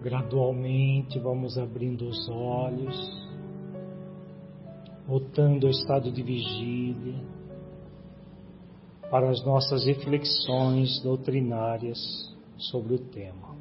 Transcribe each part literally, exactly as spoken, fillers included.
Gradualmente vamos abrindo os olhos, voltando ao estado de vigília, para as nossas reflexões doutrinárias sobre o tema.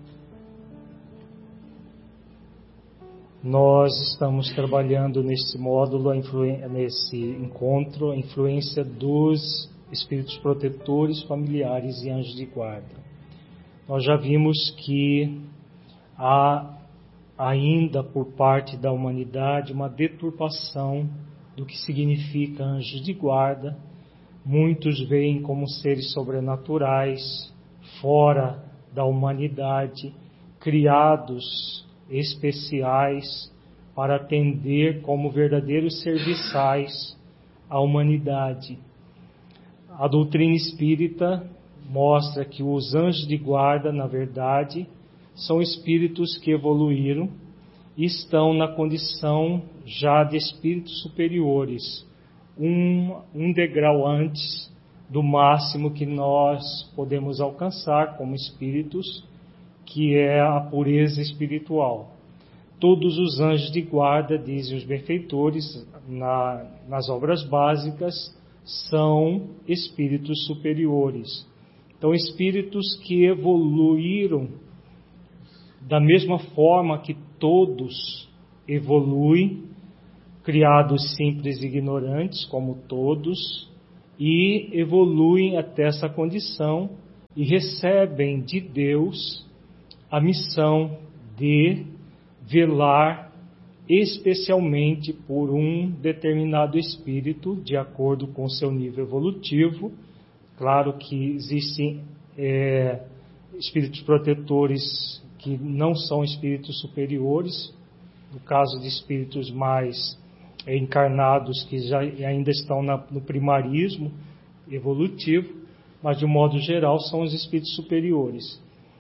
Nós estamos trabalhando nesse módulo, nesse encontro, a influência dos espíritos protetores, familiares e anjos de guarda. Nós já vimos que há ainda por parte da humanidade uma deturpação do que significa anjos de guarda. Muitos veem como seres sobrenaturais, fora da humanidade, criados especiais para atender como verdadeiros serviçais à humanidade. A doutrina espírita mostra que os anjos de guarda, na verdade, são espíritos que evoluíram e estão na condição já de espíritos superiores, um, um degrau antes do máximo que nós podemos alcançar como espíritos, que é a pureza espiritual. Todos os anjos de guarda, dizem os benfeitores, na, nas obras básicas, são espíritos superiores. Então, espíritos que evoluíram da mesma forma que todos evoluem, criados simples e ignorantes, como todos, e evoluem até essa condição e recebem de Deus a missão de velar especialmente por um determinado espírito, de acordo com seu nível evolutivo. Claro que existem é, espíritos protetores que não são espíritos superiores, no caso de espíritos mais encarnados que já ainda estão na, no primarismo evolutivo, mas de um modo geral são os espíritos superiores.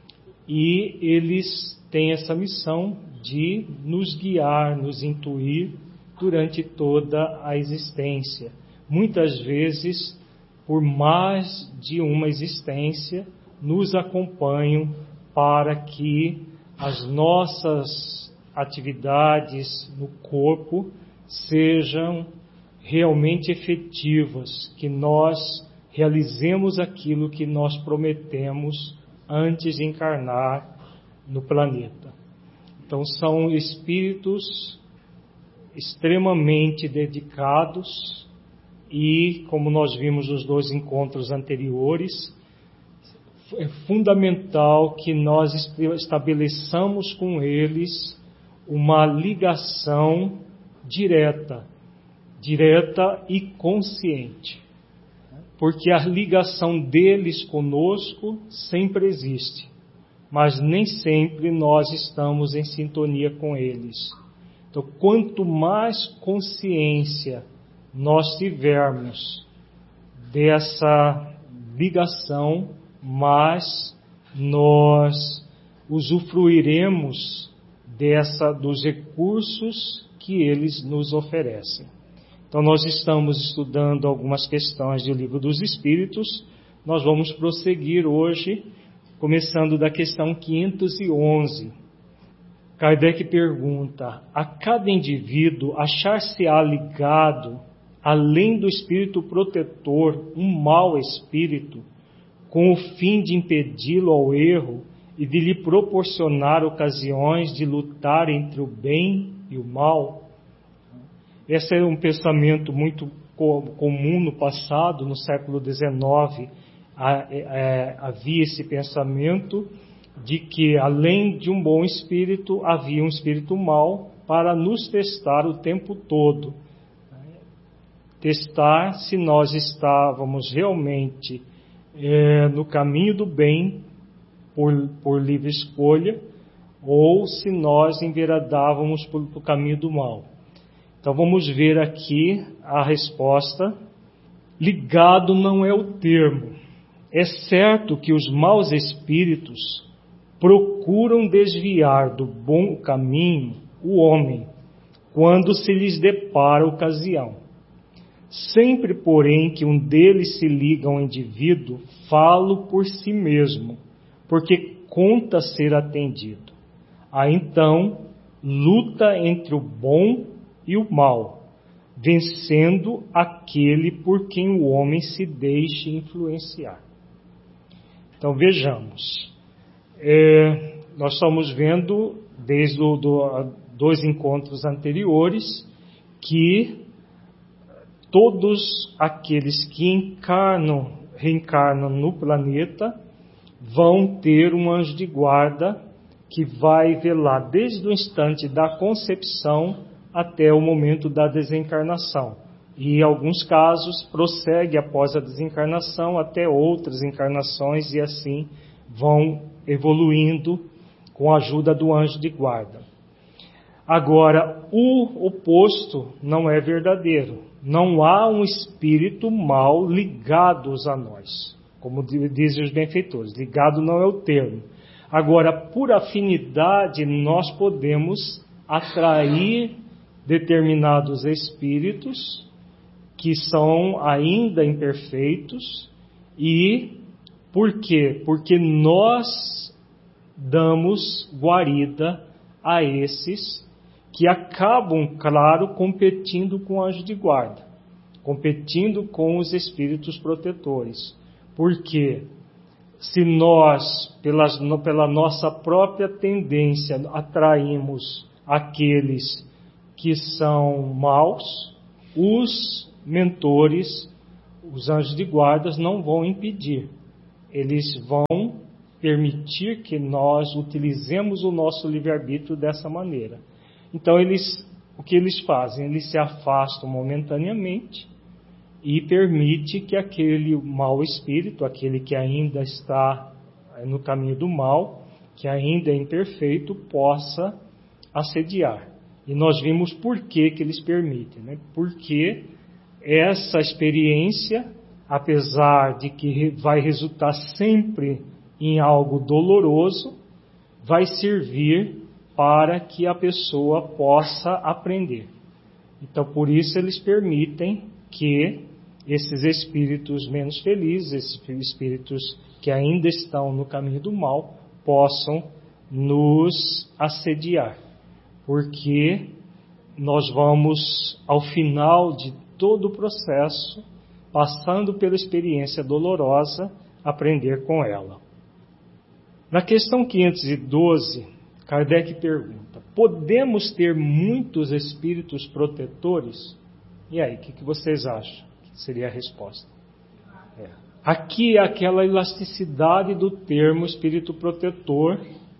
E eles têm essa missão de nos guiar, nos intuir durante toda a existência. Muitas vezes, por mais de uma existência, nos acompanham para que as nossas atividades no corpo sejam realmente efetivas, que nós realizemos aquilo que nós prometemos antes de encarnar no planeta. Então, são espíritos extremamente dedicados e, como nós vimos nos dois encontros anteriores, é fundamental que nós estabeleçamos com eles uma ligação direta, direta e consciente. Porque a ligação deles conosco sempre existe, mas nem sempre nós estamos em sintonia com eles. Então, quanto mais consciência nós tivermos dessa ligação, mas nós usufruiremos dessa, dos recursos que eles nos oferecem. Então, nós estamos estudando algumas questões do Livro dos Espíritos. Nós vamos prosseguir hoje, começando da questão quinhentos e onze. Kardec pergunta: a cada indivíduo achar-se-á ligado, além do espírito protetor, um mau espírito, com o fim de impedi-lo ao erro e de lhe proporcionar ocasiões de lutar entre o bem e o mal? Esse é um pensamento muito comum no passado, no século dezenove, havia esse pensamento de que, além de um bom espírito, havia um espírito mau para nos testar o tempo todo. Testar se nós estávamos realmente É, no caminho do bem por, por livre escolha, ou se nós enveredávamos pelo caminho do mal. Então vamos ver aqui a resposta. Ligado não é o termo. É certo que os maus espíritos procuram desviar do bom caminho o homem, quando se lhes depara a ocasião. Sempre, porém, que um deles se liga ao indivíduo, falo por si mesmo, porque conta ser atendido. Há então luta entre o bom e o mal, vencendo aquele por quem o homem se deixe influenciar. Então vejamos, é, nós estamos vendo desde os do, dois encontros anteriores que todos aqueles que encarnam, reencarnam no planeta vão ter um anjo de guarda que vai velar desde o instante da concepção até o momento da desencarnação. E em alguns casos prossegue após a desencarnação até outras encarnações e assim vão evoluindo com a ajuda do anjo de guarda. Agora, o oposto não é verdadeiro. Não há um espírito mal ligado a nós, como dizem os benfeitores. Ligado não é o termo. Agora, por afinidade, nós podemos atrair determinados espíritos que são ainda imperfeitos. E por quê? Porque nós damos guarida a esses que acabam, claro, competindo com o anjo de guarda, competindo com os espíritos protetores. Porque se nós, pelas, pela nossa própria tendência, atraímos aqueles que são maus, os mentores, os anjos de guardas não vão impedir. Eles vão permitir que nós utilizemos o nosso livre-arbítrio dessa maneira. Então, eles, o que eles fazem? Eles se afastam momentaneamente e permite que aquele mau espírito, aquele que ainda está no caminho do mal, que ainda é imperfeito, possa assediar. E nós vimos por que que eles permitem, né? Porque essa experiência, apesar de que vai resultar sempre em algo doloroso, vai servir para que a pessoa possa aprender. Então, por isso eles permitem que esses espíritos menos felizes, esses espíritos que ainda estão no caminho do mal, possam nos assediar. Porque nós vamos, ao final de todo o processo, passando pela experiência dolorosa, aprender com ela. Na questão quinhentos e doze, Kardec pergunta: podemos ter muitos espíritos protetores? E aí, o que, que vocês acham que seria a resposta? É. Aqui é aquela elasticidade do termo espírito protetor,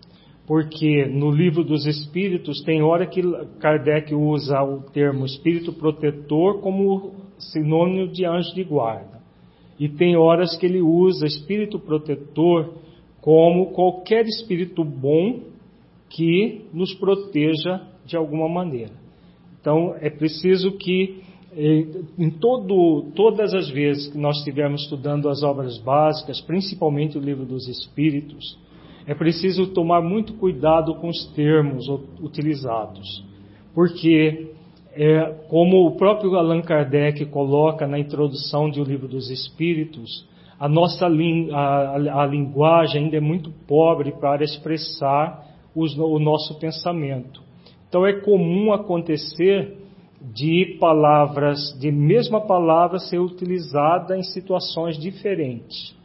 porque no Livro dos Espíritos tem hora que Kardec usa o termo espírito protetor como sinônimo de anjo de guarda. E tem horas que ele usa espírito protetor como qualquer espírito bom que nos proteja de alguma maneira. Então, é preciso que, em todo, todas as vezes que nós estivermos estudando as obras básicas, principalmente o Livro dos Espíritos, é preciso tomar muito cuidado com os termos utilizados. Porque, é, como o próprio Allan Kardec coloca na introdução do Livro dos Espíritos, a nossa a, a linguagem ainda é muito pobre para expressar os, o nosso pensamento. Então, é comum acontecer de palavras, de mesma palavra ser utilizada em situações diferentes.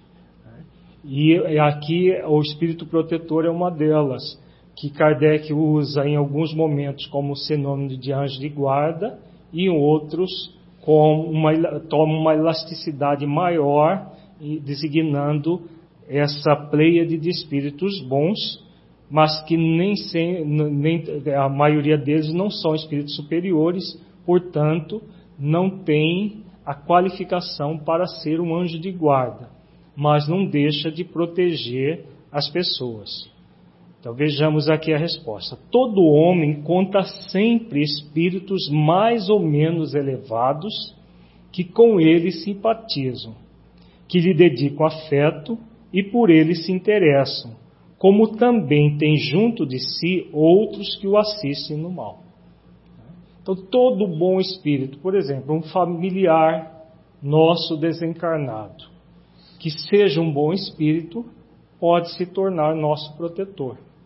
E aqui o espírito protetor é uma delas, que Kardec usa em alguns momentos como sinônimo de anjo de guarda e em outros com uma, toma uma elasticidade maior, designando essa pleiade de espíritos bons, mas que nem, sem, nem a maioria deles não são espíritos superiores, portanto, não tem a qualificação para ser um anjo de guarda, mas não deixa de proteger as pessoas. Então vejamos aqui a resposta. Todo homem conta sempre espíritos mais ou menos elevados que com ele simpatizam, que lhe dedicam afeto e por ele se interessam, como também tem junto de si outros que o assistem no mal. Então todo bom espírito, por exemplo, um familiar nosso desencarnado, que seja um bom espírito, pode se tornar nosso protetor.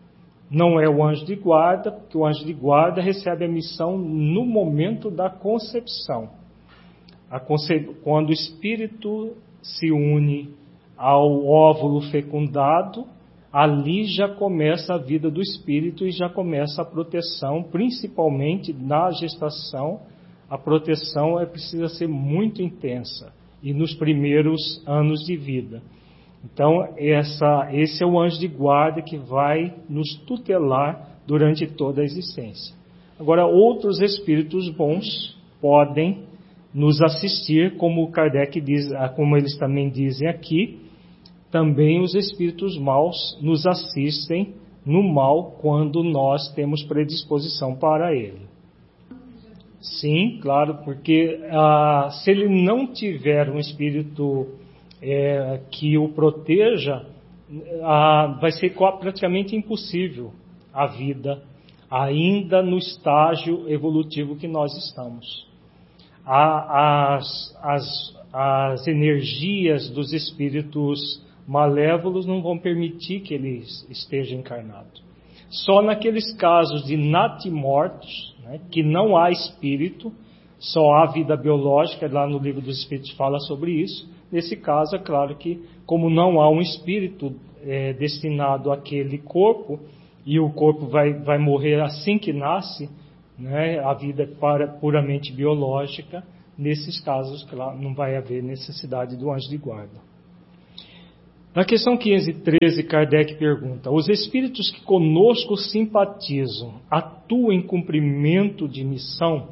Não é o anjo de guarda, porque o anjo de guarda recebe a missão no momento da concepção. A conce... Quando o espírito se une ao óvulo fecundado, ali já começa a vida do espírito e já começa a proteção, principalmente na gestação. A proteção é, precisa ser muito intensa e nos primeiros anos de vida. Então, essa, esse é o anjo de guarda que vai nos tutelar durante toda a existência. Agora, outros espíritos bons podem nos assistir, como Kardec diz, como eles também dizem aqui. Também os espíritos maus nos assistem no mal quando nós temos predisposição para ele. Sim, claro, porque ah, se ele não tiver um espírito é, que o proteja, ah, vai ser praticamente impossível a vida, ainda no estágio evolutivo que nós estamos. As, as, as energias dos espíritos malévolos não vão permitir que ele esteja encarnado. Só naqueles casos de natimortos, né, que não há espírito, só há vida biológica, lá no Livro dos Espíritos fala sobre isso. Nesse caso, é claro que, como não há um espírito é, destinado àquele corpo, e o corpo vai, vai morrer assim que nasce, né, a vida é para, puramente biológica, nesses casos, claro, não vai haver necessidade do anjo de guarda. Na questão quinhentos e treze, Kardec pergunta: os espíritos que conosco simpatizam atuam em cumprimento de missão?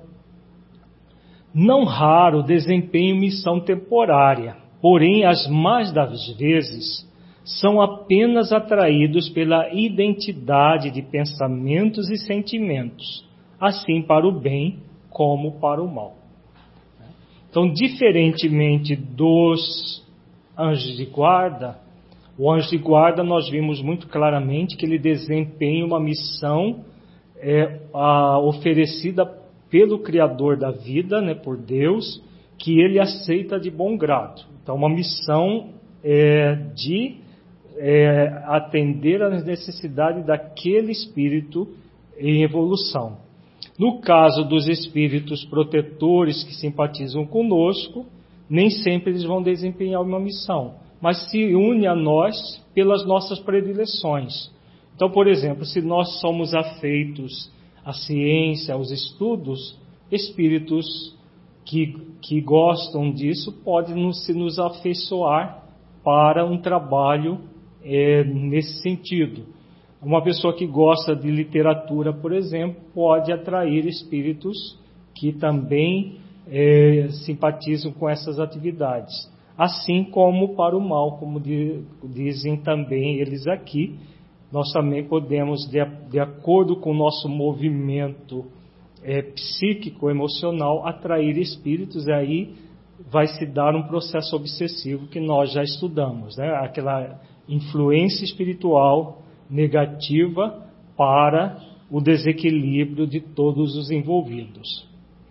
Não raro desempenham missão temporária, porém, as mais das vezes, são apenas atraídos pela identidade de pensamentos e sentimentos, assim para o bem como para o mal. Então, diferentemente dos anjos de guarda, o anjo de guarda, nós vimos muito claramente que ele desempenha uma missão é, a, oferecida pelo Criador da vida, né, por Deus, que ele aceita de bom grado. Então, uma missão é, de é, atender às necessidades daquele espírito em evolução. No caso dos espíritos protetores que simpatizam conosco, nem sempre eles vão desempenhar uma missão, mas se une a nós pelas nossas predileções. Então, por exemplo, se nós somos afeitos à ciência, aos estudos, espíritos que, que gostam disso podem nos, se nos afeiçoar para um trabalho é, nesse sentido. Uma pessoa que gosta de literatura, por exemplo, pode atrair espíritos que também é, simpatizam com essas atividades. Assim como para o mal, como de, dizem também eles aqui, nós também podemos, de, de acordo com o nosso movimento é, psíquico, emocional, atrair espíritos, e aí vai se dar um processo obsessivo que nós já estudamos, né? Aquela influência espiritual negativa para o desequilíbrio de todos os envolvidos.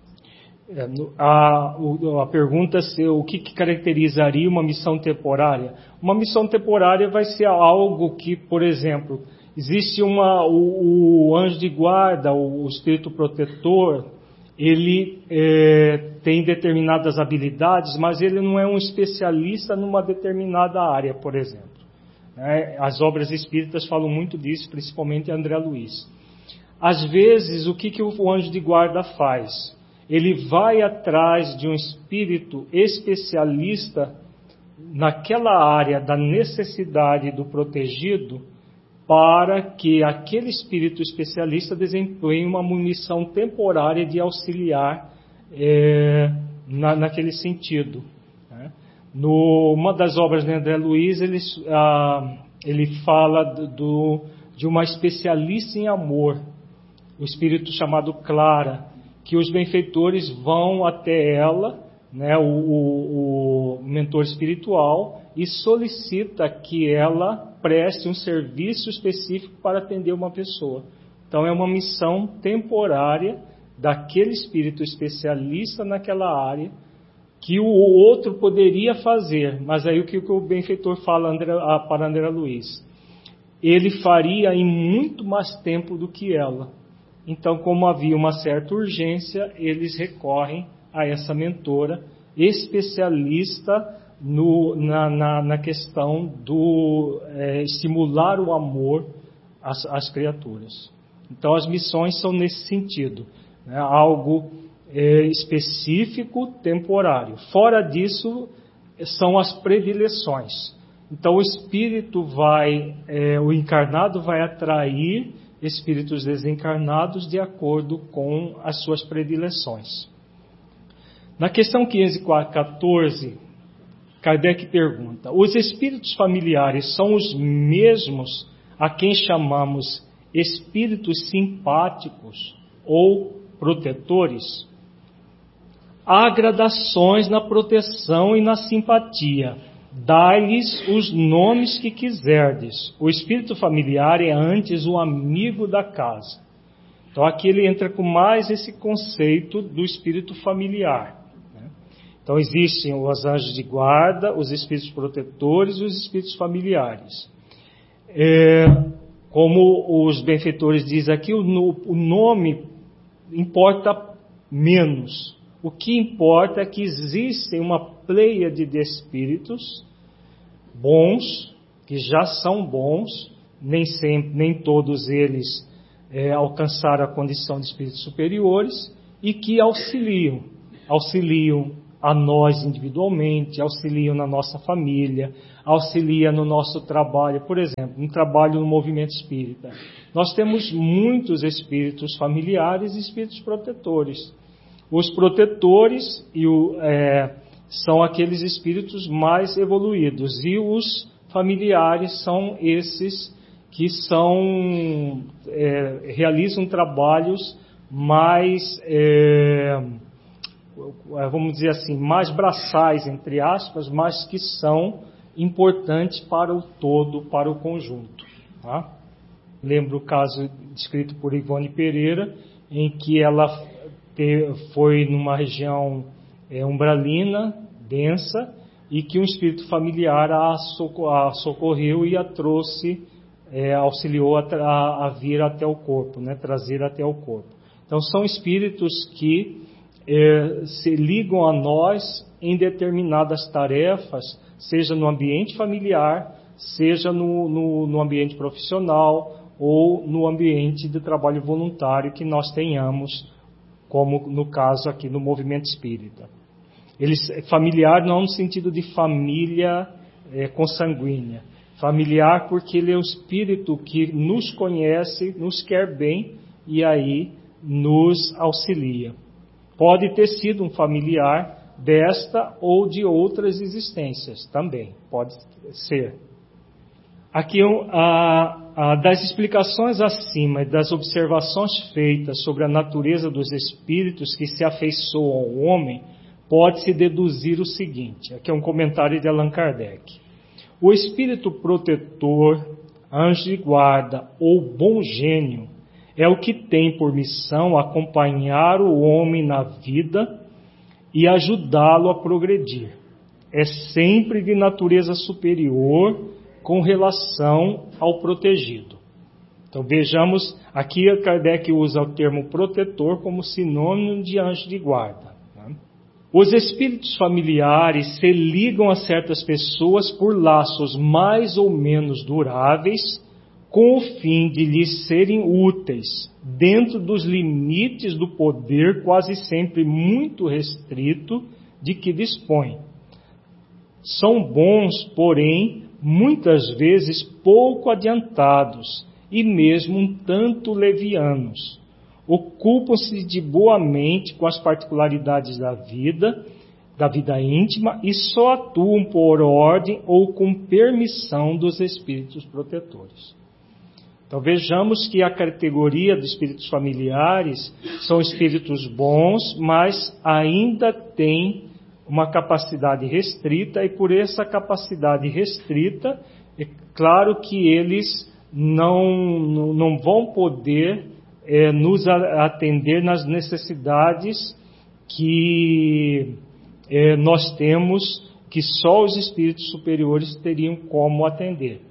A, a pergunta é o que, que caracterizaria uma missão temporária? Uma missão temporária vai ser algo que, por exemplo, existe uma, o, o anjo de guarda, o, o espírito protetor, ele é, tem determinadas habilidades, mas ele não é um especialista numa determinada área, por exemplo. É, as obras espíritas falam muito disso, principalmente André Luiz. Às vezes, o que, que o anjo de guarda faz? Ele vai atrás de um espírito especialista naquela área da necessidade do protegido, para que aquele espírito especialista desempenhe uma missão temporária de auxiliar é, na, naquele sentido. Né? No, uma das obras de André Luiz, ele, ah, ele fala do, de uma especialista em amor, o espírito chamado Clara, que os benfeitores vão até ela, né, o, o, o mentor espiritual, e solicita que ela preste um serviço específico para atender uma pessoa. Então é uma missão temporária daquele espírito especialista naquela área, que o outro poderia fazer, mas aí o que o benfeitor fala André, para André Luiz? ele faria em muito mais tempo do que ela. Então, como havia uma certa urgência, eles recorrem a essa mentora especialista no, na, na, na questão do é, estimular o amor às, às criaturas. Então, as missões são nesse sentido, né? Algo é, específico, temporário. Fora disso, são as predileções. Então, o espírito vai, é, o encarnado vai atrair espíritos desencarnados de acordo com as suas predileções. Na questão quinhentos e quatorze, Kardec pergunta: os espíritos familiares são os mesmos a quem chamamos espíritos simpáticos ou protetores? Há gradações na proteção e na simpatia. Dai-lhes os nomes que quiserdes. O espírito familiar é antes o amigo da casa. Então aqui ele entra com mais esse conceito do espírito familiar. Né? Então existem os anjos de guarda, os espíritos protetores e os espíritos familiares. É, como os benfeitores dizem aqui, o, o nome importa menos. O que importa é que existem uma pleiade de espíritos bons, que já são bons, nem sempre, nem todos eles é, alcançaram a condição de espíritos superiores, e que auxiliam, auxiliam a nós individualmente, auxiliam na nossa família, auxiliam no nosso trabalho. Por exemplo, um trabalho no movimento espírita. Nós temos muitos espíritos familiares e espíritos protetores. Os protetores e o, é, são aqueles espíritos mais evoluídos, e os familiares são esses que são, é, realizam trabalhos mais, é, vamos dizer assim, mais braçais, entre aspas, mas que são importantes para o todo, para o conjunto. Tá? Lembro o caso descrito por Ivone Pereira, em que ela foi numa região é, umbralina, densa, e que um espírito familiar a, a socorreu e a trouxe, é, auxiliou a, a, a vir até o corpo, né, trazer até o corpo. Então são espíritos que é, se ligam a nós em determinadas tarefas, seja no ambiente familiar, seja no, no, no ambiente profissional ou no ambiente de trabalho voluntário que nós tenhamos, como no caso aqui no movimento espírita. Eles, familiar não no sentido de família é, consanguínea. Familiar porque ele é o espírito que nos conhece, nos quer bem e aí nos auxilia. Pode ter sido um familiar desta ou de outras existências também, pode ser. Aqui, a, a, das explicações acima e das observações feitas sobre a natureza dos espíritos que se afeiçoam ao homem, pode-se deduzir o seguinte, aqui é um comentário de Allan Kardec. O espírito protetor, anjo de guarda ou bom gênio é o que tem por missão acompanhar o homem na vida e ajudá-lo a progredir. É sempre de natureza superior com relação ao protegido. Então vejamos, aqui Kardec usa o termo protetor como sinônimo de anjo de guarda. Né? Os espíritos familiares se ligam a certas pessoas por laços mais ou menos duráveis, com o fim de lhes serem úteis, dentro dos limites do poder quase sempre muito restrito de que dispõem. São bons, porém, muitas vezes pouco adiantados e mesmo um tanto levianos. Ocupam-se de boa mente com as particularidades da vida, da vida íntima, e só atuam por ordem ou com permissão dos espíritos protetores. Então vejamos que a categoria dos espíritos familiares são espíritos bons, mas ainda têm uma capacidade restrita, e por essa capacidade restrita, é claro que eles não, não, não vão poder é, nos atender nas necessidades que é, nós temos, que só os espíritos superiores teriam como atender.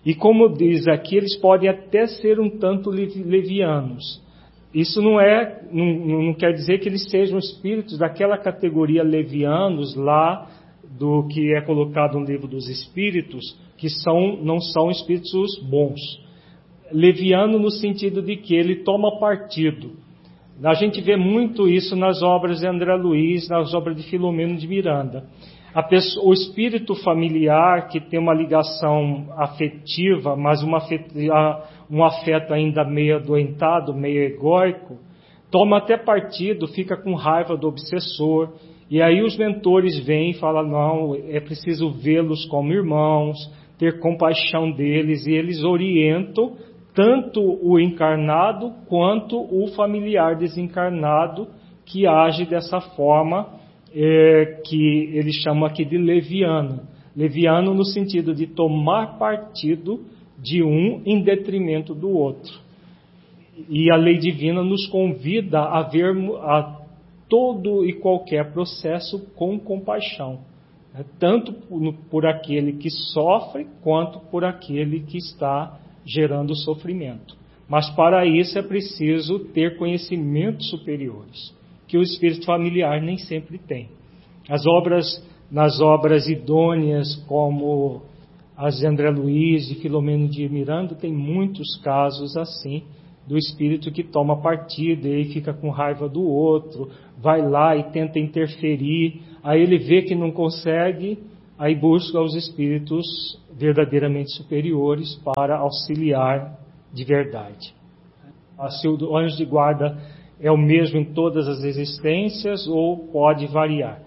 E como diz aqui, eles podem até ser um tanto levianos. Isso não, é, não, não quer dizer que eles sejam espíritos daquela categoria levianos lá do que é colocado no livro dos Espíritos, que são, não são espíritos bons. Leviano no sentido de que ele toma partido. A gente vê muito isso nas obras de André Luiz, nas obras de Filomeno de Miranda. A pessoa, o espírito familiar que tem uma ligação afetiva, mas uma, um afeto ainda meio adoentado, meio egóico, toma até partido, fica com raiva do obsessor, e aí os mentores vêm e falam, não, é preciso vê-los como irmãos, ter compaixão deles, e eles orientam tanto o encarnado quanto o familiar desencarnado que age dessa forma, É, que ele chama aqui de leviano. Leviano no sentido de tomar partido de um em detrimento do outro. E a lei divina nos convida a ver a todo e qualquer processo com compaixão, né? Tanto por, por aquele que sofre, quanto por aquele que está gerando sofrimento. Mas para isso é preciso ter conhecimentos superiores, que o espírito familiar nem sempre tem. As obras, nas obras idôneas, como as de André Luiz, de Filomeno de Miranda, tem muitos casos assim, do espírito que toma partido, e aí fica com raiva do outro, vai lá e tenta interferir, aí ele vê que não consegue, aí busca os espíritos verdadeiramente superiores para auxiliar de verdade. Se o anjo de guarda é o mesmo em todas as existências ou pode variar?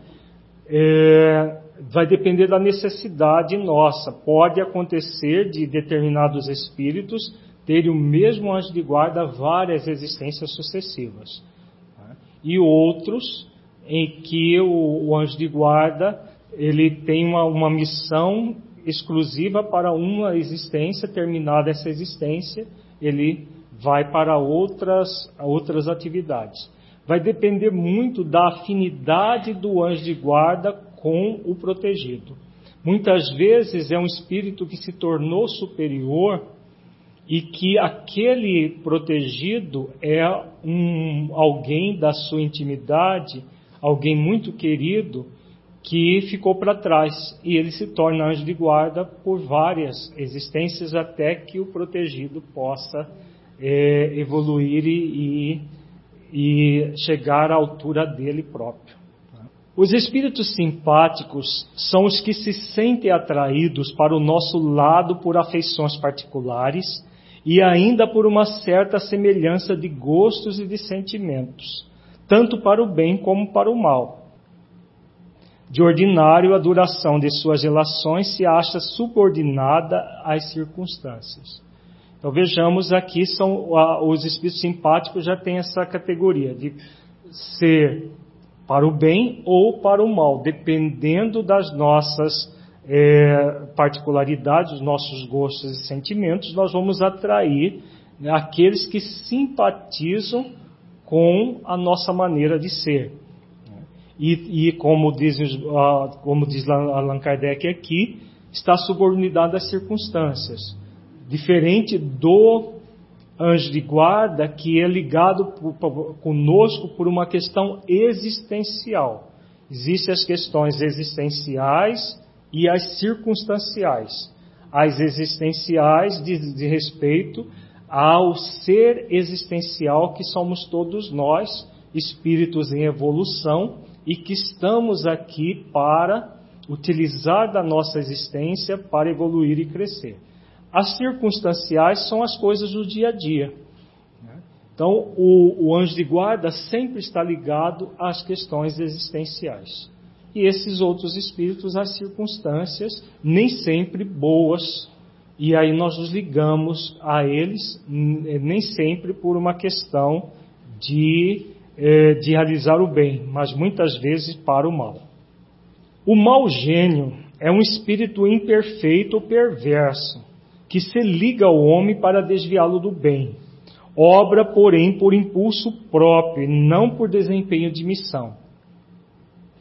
É, vai depender da necessidade nossa. Pode acontecer de determinados espíritos terem o mesmo anjo de guarda várias existências sucessivas. Tá? E outros em que o, o anjo de guarda ele tem uma, uma missão exclusiva para uma existência, terminada essa existência, ele vai para outras, outras atividades. Vai depender muito da afinidade do anjo de guarda com o protegido. Muitas vezes é um espírito que se tornou superior e que aquele protegido é um, alguém da sua intimidade, alguém muito querido, que ficou para trás, e ele se torna anjo de guarda por várias existências até que o protegido possa É, evoluir e, e chegar à altura dele próprio. Os espíritos simpáticos são os que se sentem atraídos para o nosso lado por afeições particulares e ainda por uma certa semelhança de gostos e de sentimentos, tanto para o bem como para o mal. De ordinário, a duração de suas relações se acha subordinada às circunstâncias. Então vejamos aqui, são, os espíritos simpáticos já têm essa categoria de ser para o bem ou para o mal, dependendo das nossas é, particularidades, dos nossos gostos e sentimentos, nós vamos atrair, né, aqueles que simpatizam com a nossa maneira de ser. E, e como, diz, como diz Allan Kardec aqui, está subordinado às circunstâncias. Diferente do anjo de guarda, que é ligado por, por, conosco por uma questão existencial. Existem as questões existenciais e as circunstanciais. As existenciais diz de respeito ao ser existencial que somos todos nós, espíritos em evolução, e que estamos aqui para utilizar da nossa existência para evoluir e crescer. As circunstanciais são as coisas do dia a dia. Então, o, o anjo de guarda sempre está ligado às questões existenciais. E esses outros espíritos, às circunstâncias, nem sempre boas. E aí nós nos ligamos a eles, nem sempre por uma questão de, eh, de realizar o bem, mas muitas vezes para o mal. O mau gênio é um espírito imperfeito ou perverso, que se liga ao homem para desviá-lo do bem. Obra, porém, por impulso próprio, e não por desempenho de missão.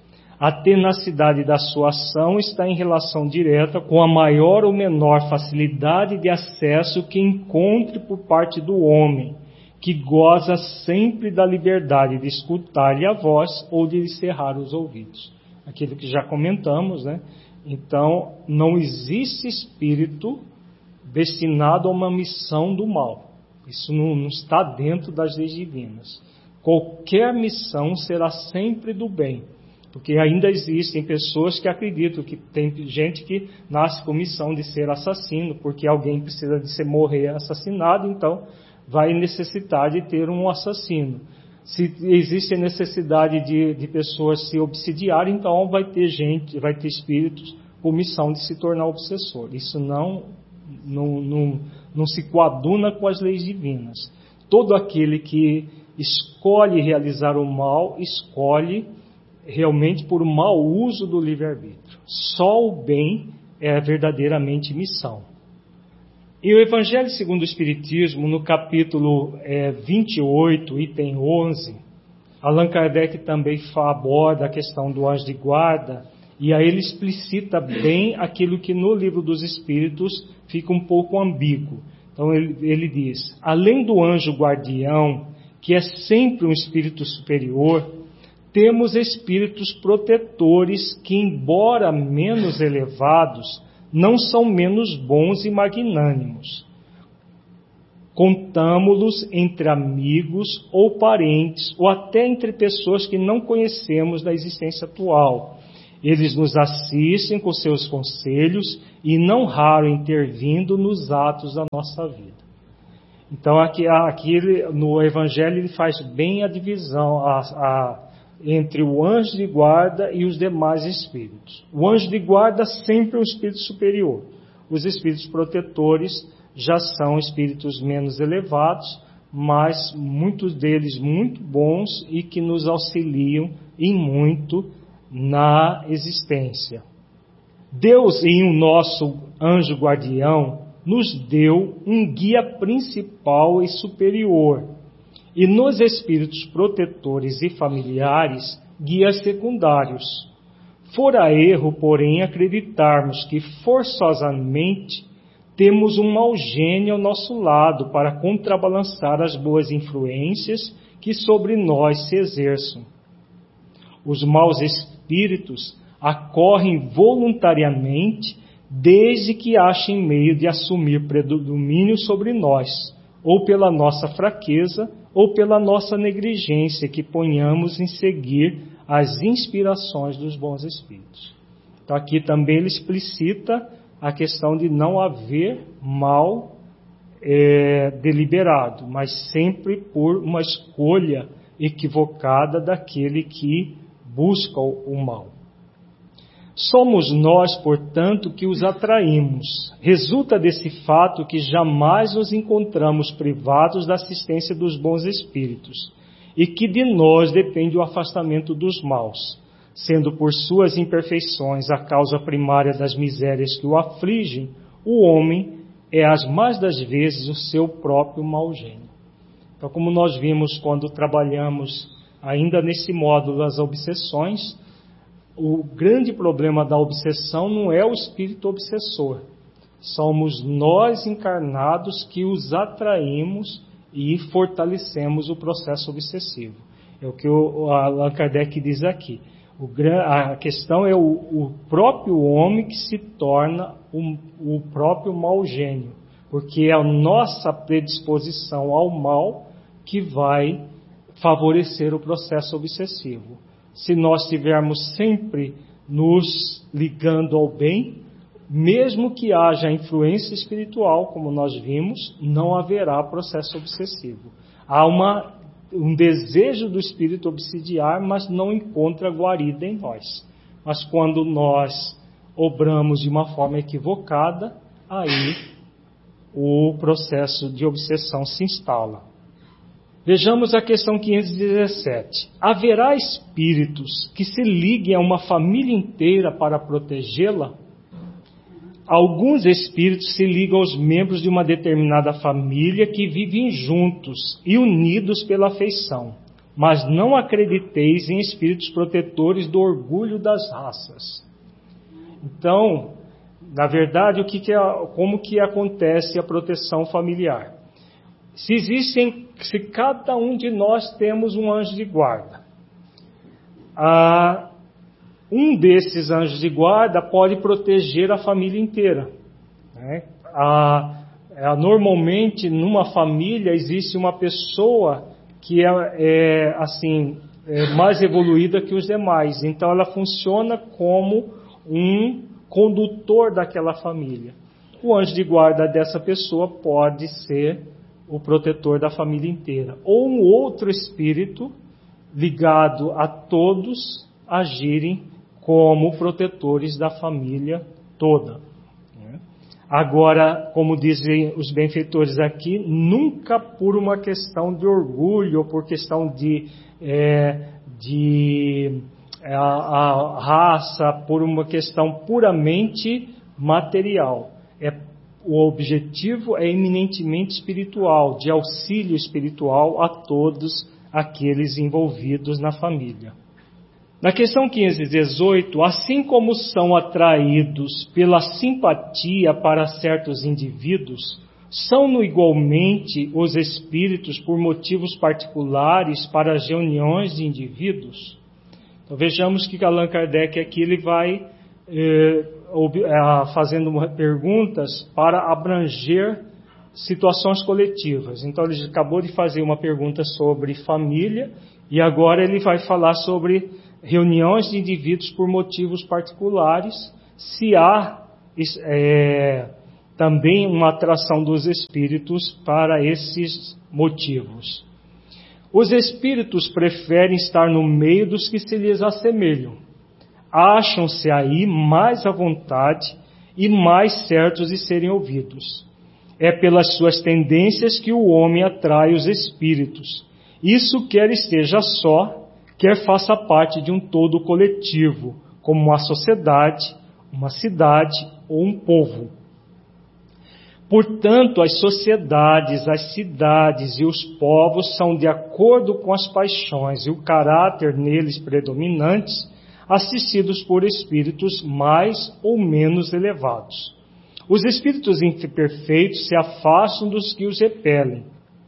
A tenacidade da sua ação está em relação direta com a maior ou menor facilidade de acesso que encontre por parte do homem, que goza sempre da liberdade de escutar-lhe a voz ou de lhe cerrar os ouvidos. Aquilo que já comentamos, né? Então, não existe espírito destinado a uma missão do mal. Isso não, não está dentro das leis divinas. Qualquer missão será sempre do bem. Porque ainda existem pessoas que acreditam que tem gente que nasce com missão de ser assassino, porque alguém precisa de ser morrer assassinado, então vai necessitar de ter um assassino. Se existe necessidade de, de pessoas se obsidiarem, então vai ter gente, vai ter espíritos com missão de se tornar obsessor. Isso não, não, não, não se coaduna com as leis divinas. Todo aquele que escolhe realizar o mal, escolhe realmente por um mau uso do livre-arbítrio. Só o bem é verdadeiramente missão. E o Evangelho segundo o Espiritismo, no capítulo é, vinte e oito, item onze, Allan Kardec também aborda a questão do anjo de guarda, e aí ele explicita bem aquilo que no Livro dos Espíritos fica um pouco ambíguo. Então ele, ele diz, além do anjo guardião, que é sempre um espírito superior, temos espíritos protetores que, embora menos elevados, não são menos bons e magnânimos. Contamo-los entre amigos ou parentes, ou até entre pessoas que não conhecemos da existência atual. Eles nos assistem com seus conselhos e não raro intervindo nos atos da nossa vida. Então aqui, aqui no Evangelho ele faz bem a divisão, a, a entre o anjo de guarda e os demais espíritos. O anjo de guarda sempre é um espírito superior. Os espíritos protetores já são espíritos menos elevados, mas muitos deles muito bons e que nos auxiliam em muito na existência. Deus, em o nosso anjo guardião, nos deu um guia principal e superior, e nos espíritos protetores e familiares, guias secundários. Fora erro, porém, acreditarmos que forçosamente temos um mau gênio ao nosso lado para contrabalançar as boas influências que sobre nós se exerçam. Os maus espíritos acorrem voluntariamente desde que achem meio de assumir predomínio sobre nós, ou pela nossa fraqueza, ou pela nossa negligência que ponhamos em seguir as inspirações dos bons espíritos. Então aqui também ele explicita a questão de não haver mal é, deliberado, mas sempre por uma escolha equivocada daquele que busca o mal. Somos nós, portanto, que os atraímos. Resulta desse fato que jamais nos encontramos privados da assistência dos bons espíritos, e que de nós depende o afastamento dos maus, sendo por suas imperfeições a causa primária das misérias que o afligem, o homem é as mais das vezes o seu próprio mau gênio. Então, como nós vimos quando trabalhamos ainda nesse módulo das obsessões, o grande problema da obsessão não é o espírito obsessor. Somos nós encarnados que os atraímos e fortalecemos o processo obsessivo. É o que o Allan Kardec diz aqui. O, a questão é o, o próprio homem que se torna o, o próprio mau gênio, porque é a nossa predisposição ao mal que vai favorecer o processo obsessivo. Se nós estivermos sempre nos ligando ao bem, mesmo que haja influência espiritual, como nós vimos, não haverá processo obsessivo. Há uma, um desejo do espírito obsidiar, mas não encontra guarida em nós. Mas quando nós obramos de uma forma equivocada, aí o processo de obsessão se instala. Vejamos a questão quinhentos e dezessete. Haverá espíritos que se liguem a uma família inteira para protegê-la? Alguns espíritos se ligam aos membros de uma determinada família que vivem juntos e unidos pela afeição. mas não acrediteis em espíritos protetores do orgulho das raças. Então, na verdade, o que que é, como que acontece a proteção familiar? Se existem, se cada um de nós temos um anjo de guarda, ah, um desses anjos de guarda pode proteger a família inteira, né? Ah, normalmente, numa família existe uma pessoa que é, é assim é mais evoluída que os demais, então ela funciona como um condutor daquela família. O anjo de guarda dessa pessoa pode ser o protetor da família inteira, ou um outro espírito ligado a todos agirem como protetores da família toda. Agora, como dizem os benfeitores aqui, nunca por uma questão de orgulho ou por questão de, é, de a, a raça, por uma questão puramente material. É, o objetivo é eminentemente espiritual, de auxílio espiritual a todos aqueles envolvidos na família. Na questão quinhentos e dezoito, assim como são atraídos pela simpatia para certos indivíduos, são igualmente os espíritos por motivos particulares para as reuniões de indivíduos? Então vejamos que Allan Kardec aqui ele vai eh, fazendo perguntas para abranger situações coletivas. Então ele acabou de fazer uma pergunta sobre família e agora ele vai falar sobre reuniões de indivíduos por motivos particulares, se há é, também uma atração dos espíritos para esses motivos. Os espíritos preferem estar no meio dos que se lhes assemelham. Acham-se aí mais à vontade e mais certos de serem ouvidos. É pelas suas tendências que o homem atrai os espíritos. Isso quer esteja só, quer faça parte de um todo coletivo, como uma sociedade, uma cidade ou um povo. Portanto, as sociedades, as cidades e os povos são de acordo com as paixões e o caráter neles predominantes, assistidos por espíritos mais ou menos elevados. Os espíritos imperfeitos se afastam dos que os repelem.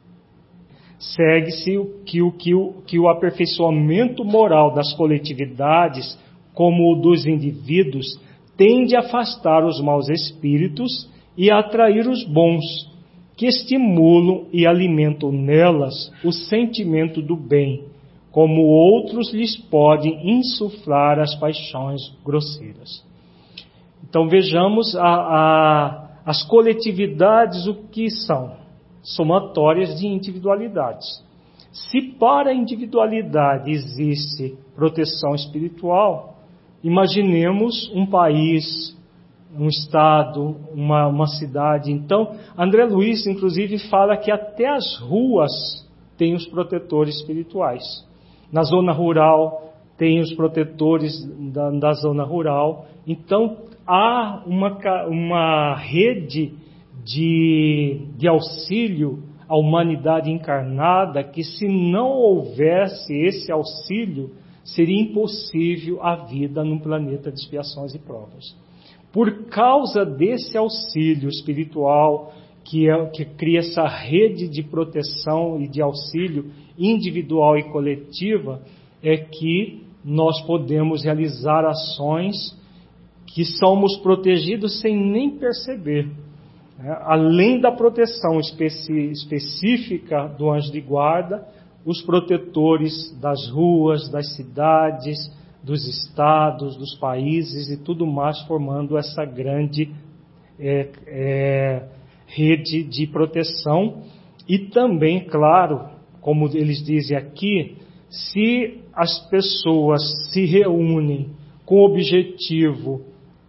Segue-se que o, que, o, que o aperfeiçoamento moral das coletividades, como o dos indivíduos, tende a afastar os maus espíritos e a atrair os bons, que estimulam e alimentam nelas o sentimento do bem, como outros lhes podem insuflar as paixões grosseiras. Então vejamos a, a, as coletividades, o que são? Somatórias de individualidades. Se para a individualidade existe proteção espiritual, imaginemos um país, um estado, uma, uma cidade. Então, André Luiz, inclusive, fala que até as ruas têm os protetores espirituais. Na zona rural, tem os protetores da, da zona rural. Então, há uma, uma rede De, de auxílio à humanidade encarnada, que se não houvesse esse auxílio, seria impossível a vida num planeta de expiações e provas. Por causa desse auxílio espiritual, que, é, que cria essa rede de proteção e de auxílio individual e coletiva, é que nós podemos realizar ações que somos protegidos sem nem perceber. Além da proteção especi- específica do anjo de guarda, os protetores das ruas, das cidades, dos estados, dos países e tudo mais, formando essa grande é, é, rede de proteção. E também, claro, como eles dizem aqui, se as pessoas se reúnem com o objetivo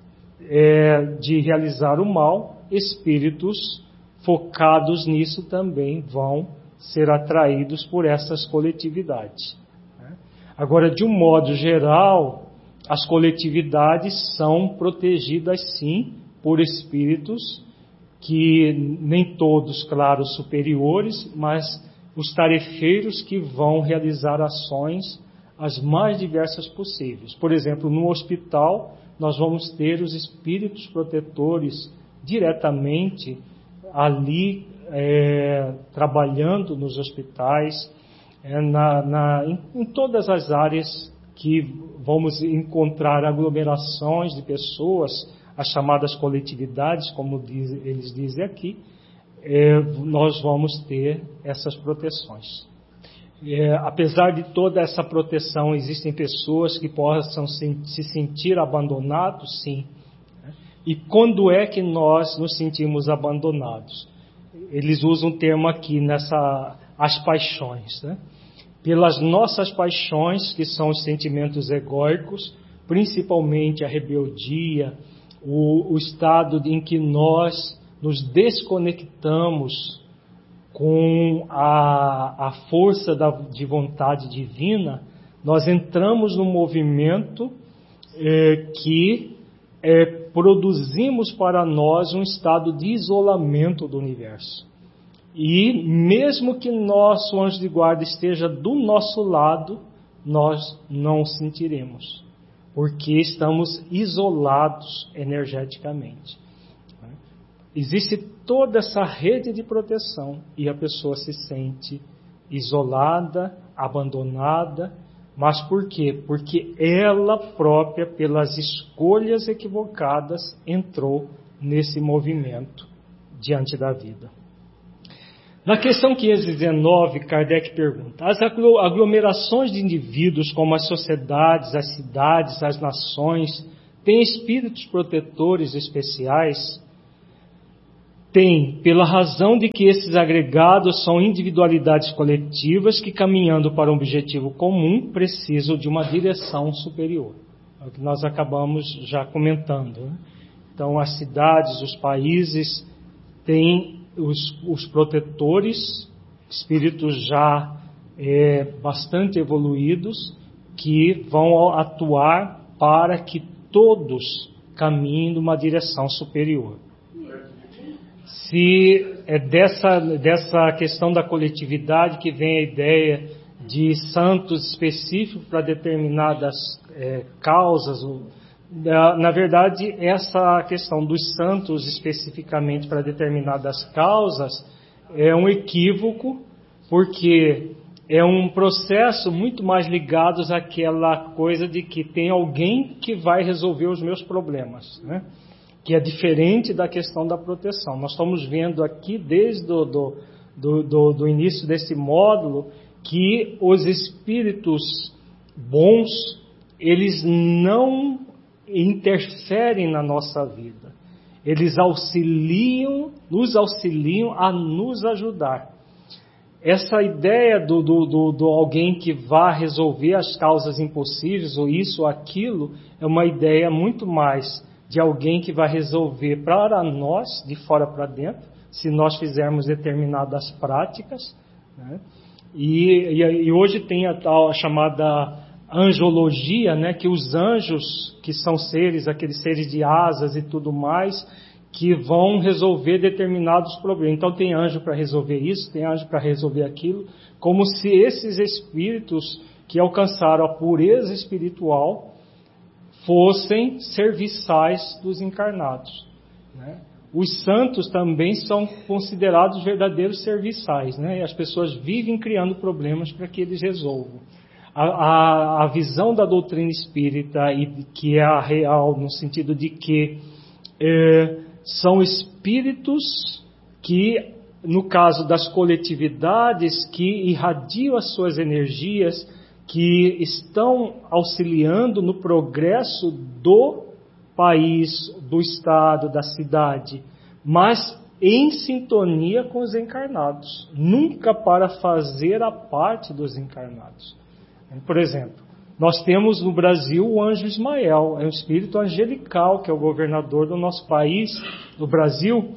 é, de realizar o mal, espíritos focados nisso também vão ser atraídos por essas coletividades. Agora, de um modo geral, as coletividades são protegidas sim por espíritos que nem todos, claro, superiores, mas os tarefeiros que vão realizar ações as mais diversas possíveis. Por exemplo, no hospital, nós vamos ter os espíritos protetores diretamente ali, é, trabalhando nos hospitais, é, na, na, em, em todas as áreas que vamos encontrar aglomerações de pessoas, as chamadas coletividades, como diz, eles dizem aqui, é, nós vamos ter essas proteções. É, apesar de toda essa proteção, existem pessoas que possam se, se sentir abandonados, sim. E quando é que nós nos sentimos abandonados? Eles usam um termo aqui, nessa, as paixões, né? Pelas nossas paixões, que são os sentimentos egóicos, principalmente a rebeldia, o, o estado em que nós nos desconectamos com a, a força da, de vontade divina, nós entramos num movimento é, que é, produzimos para nós um estado de isolamento do universo. E mesmo que nosso anjo de guarda esteja do nosso lado, nós não o sentiremos, porque estamos isolados energeticamente. Existe toda essa rede de proteção e a pessoa se sente isolada, abandonada. Mas por quê? Porque ela própria, pelas escolhas equivocadas, entrou nesse movimento diante da vida. Na questão quinhentos e dezenove, Kardec pergunta: as aglomerações de indivíduos, como as sociedades, as cidades, as nações, têm espíritos protetores especiais? Tem, pela razão de que esses agregados são individualidades coletivas que, caminhando para um objetivo comum, precisam de uma direção superior. É o que nós acabamos já comentando, né? Então, as cidades, os países têm os, os protetores, espíritos já é, bastante evoluídos, que vão atuar para que todos caminhem numa direção superior. Se é dessa, dessa questão da coletividade que vem a ideia de santos específicos para determinadas é, causas, na, na verdade, essa questão dos santos especificamente para determinadas causas é um equívoco, porque é um processo muito mais ligado àquela coisa de que tem alguém que vai resolver os meus problemas, né? Que é diferente da questão da proteção. Nós estamos vendo aqui, desde o do, do, do, do início desse módulo, que os espíritos bons, eles não interferem na nossa vida. Eles auxiliam, nos auxiliam a nos ajudar. Essa ideia do, do, do, do alguém que vá resolver as causas impossíveis, ou isso ou aquilo, é uma ideia muito mais de alguém que vai resolver para nós, de fora para dentro, se nós fizermos determinadas práticas, né? E, e, e hoje tem a tal a chamada anjologia, né? Que os anjos, que são seres, aqueles seres de asas e tudo mais, que vão resolver determinados problemas. Então tem anjo para resolver isso, tem anjo para resolver aquilo, como se esses espíritos que alcançaram a pureza espiritual fossem serviçais dos encarnados, né? Os santos também são considerados verdadeiros serviçais, né? E as pessoas vivem criando problemas para que eles resolvam. A, a, a visão da doutrina espírita, e que é a real, no sentido de que é, são espíritos que, no caso das coletividades, que irradiam as suas energias, que estão auxiliando no progresso do país, do estado, da cidade, mas em sintonia com os encarnados, nunca para fazer a parte dos encarnados. Por exemplo, nós temos no Brasil o anjo Ismael, é um espírito angelical, que é o governador do nosso país, do Brasil,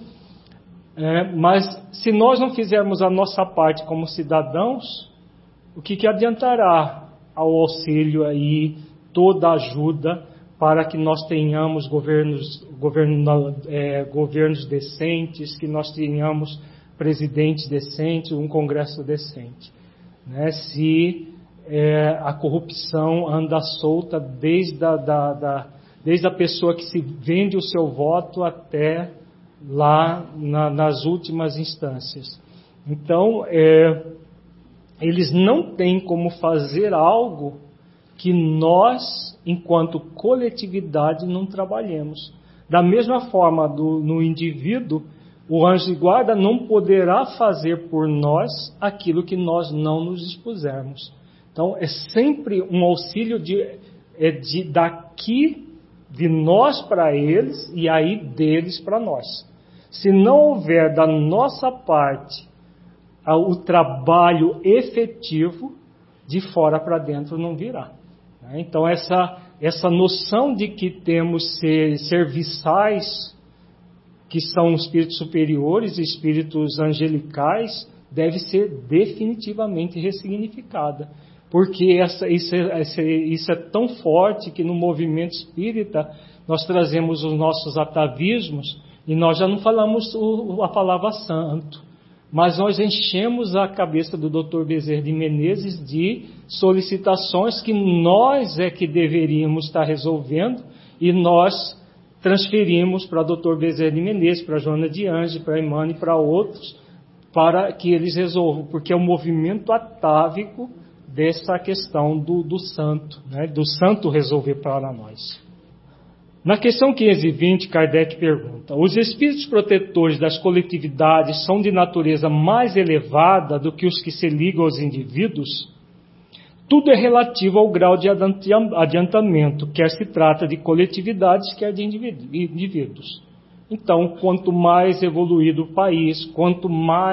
é, mas se nós não fizermos a nossa parte como cidadãos, o que, que adiantará ao auxílio aí, toda a ajuda para que nós tenhamos governos, governo, é, governos decentes, que nós tenhamos presidente decente, um congresso decente, né? Se é, a corrupção anda solta desde a, da, da, desde a pessoa que se vende o seu voto até lá na, nas últimas instâncias. Então, é, eles não têm como fazer algo que nós, enquanto coletividade, não trabalhemos. Da mesma forma, do, no indivíduo, o anjo de guarda não poderá fazer por nós aquilo que nós não nos dispusermos. Então, é sempre um auxílio de, é de daqui, de nós para eles, e aí deles para nós. Se não houver da nossa parte o trabalho efetivo, de fora para dentro não virá. Então, essa, essa noção de que temos ser serviçais, que são espíritos superiores, espíritos angelicais, deve ser definitivamente ressignificada. Porque essa, isso, é, isso é tão forte que no movimento espírita nós trazemos os nossos atavismos e nós já não falamos o, a palavra santo, mas nós enchemos a cabeça do doutor Bezerra de Menezes de solicitações que nós é que deveríamos estar resolvendo e nós transferimos para o doutor Bezerra de Menezes, para a Joana de Anjos, para a Imane e para outros, para que eles resolvam, porque é o movimento atávico dessa questão do, do santo, né? Do santo resolver para nós. Na questão quinhentos e vinte, Kardec pergunta: os espíritos protetores das coletividades são de natureza mais elevada do que os que se ligam aos indivíduos? Tudo é relativo ao grau de adiantamento, quer se trata de coletividades, quer de indivíduos. Então, quanto mais evoluído o país, quanto mais